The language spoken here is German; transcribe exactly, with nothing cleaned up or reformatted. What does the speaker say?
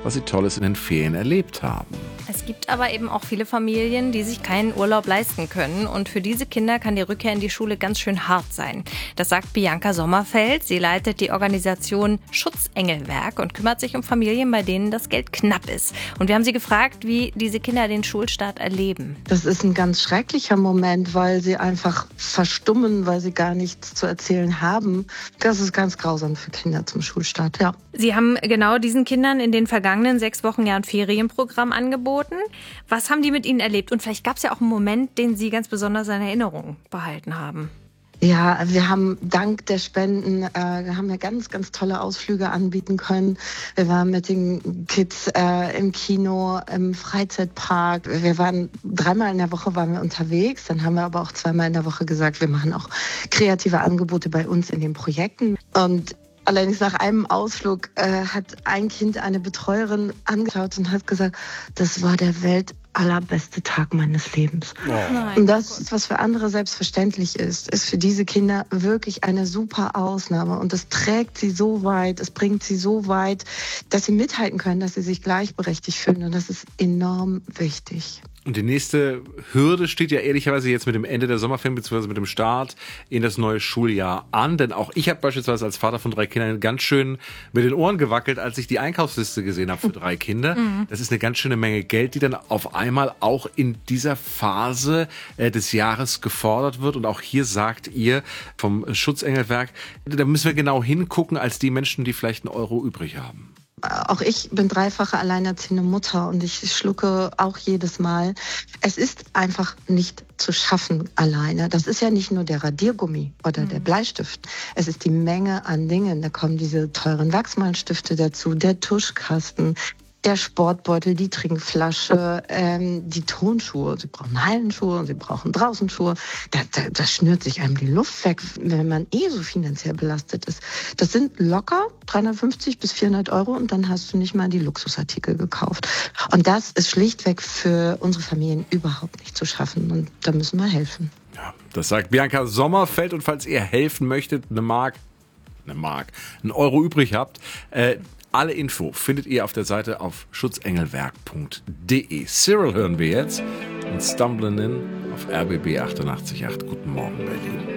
was sie Tolles in den Ferien erlebt haben. Es gibt aber eben auch viele Familien, die sich keinen Urlaub leisten können. Und für diese Kinder kann die Rückkehr in die Schule ganz schön hart sein. Das sagt Bianca Sommerfeld. Sie leitet die Organisation Schutzengelwerk und kümmert sich um Familien, bei denen das Geld knapp ist. Und wir haben sie gefragt, wie diese Kinder den Schulstart erleben. Das ist ein ganz schrecklicher Moment, weil sie einfach verstummen, weil sie gar nichts zu erzählen haben. Das ist ganz grausam für Kinder zum Schulstart, ja. Sie haben genau diesen Kindern in den vergangenen sechs Wochen ja ein Ferienprogramm angeboten. Was haben die mit Ihnen erlebt? Und vielleicht gab es ja auch einen Moment, den Sie ganz besonders in Erinnerung behalten haben. Ja, wir haben dank der Spenden, äh, wir haben ja ganz, ganz tolle Ausflüge anbieten können. Wir waren mit den Kids äh, im Kino, im Freizeitpark. Wir waren dreimal in der Woche waren wir unterwegs. Dann haben wir aber auch zweimal in der Woche gesagt, wir machen auch kreative Angebote bei uns in den Projekten. Und allerdings nach einem Ausflug äh, hat ein Kind eine Betreuerin angeschaut und hat gesagt, das war der Welt allerbeste Tag meines Lebens. Oh. Und das, was für andere selbstverständlich ist, ist für diese Kinder wirklich eine super Ausnahme. Und das trägt sie so weit, es bringt sie so weit, dass sie mithalten können, dass sie sich gleichberechtigt fühlen. Und das ist enorm wichtig. Und die nächste Hürde steht ja ehrlicherweise jetzt mit dem Ende der Sommerferien bzw. mit dem Start in das neue Schuljahr an. Denn auch ich habe beispielsweise als Vater von drei Kindern ganz schön mit den Ohren gewackelt, als ich die Einkaufsliste gesehen habe für drei Kinder. Mhm. Das ist eine ganz schöne Menge Geld, die dann auf einmal auch in dieser Phase äh, des Jahres gefordert wird. Und auch hier sagt ihr vom Schutzengelwerk, da müssen wir genau hingucken als die Menschen, die vielleicht einen Euro übrig haben. Auch ich bin dreifache alleinerziehende Mutter und ich schlucke auch jedes Mal. Es ist einfach nicht zu schaffen alleine. Das ist ja nicht nur der Radiergummi oder mhm. der Bleistift. Es ist die Menge an Dingen. Da kommen diese teuren Wachsmalstifte dazu, der Tuschkasten, der Sportbeutel, die Trinkflasche, ähm, die Turnschuhe. Sie brauchen Hallenschuhe und sie brauchen Draußenschuhe. Da, da, da schnürt sich einem die Luft weg, wenn man eh so finanziell belastet ist. Das sind locker dreihundertfünfzig bis vierhundert Euro und dann hast du nicht mal die Luxusartikel gekauft. Und das ist schlichtweg für unsere Familien überhaupt nicht zu schaffen. Und da müssen wir helfen. Ja, das sagt Bianca Sommerfeld. Und falls ihr helfen möchtet, eine Mark, eine Mark, einen Euro übrig habt, äh, alle Info findet ihr auf der Seite auf schutzengelwerk punkt de. Cyril hören wir jetzt und Stumbling In auf R B B achtundachtzig Komma acht. Guten Morgen, Berlin.